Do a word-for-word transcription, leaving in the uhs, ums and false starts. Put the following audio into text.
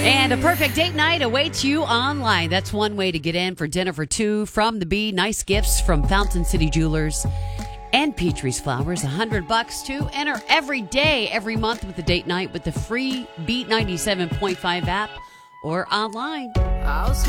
And a perfect date night awaits you online. That's one way to get in for dinner for two from the Bee. Nice gifts from Fountain City Jewelers and Petrie's Flowers. A hundred bucks to enter every day, every month with the date night with the free Beat ninety-seven point five app or online.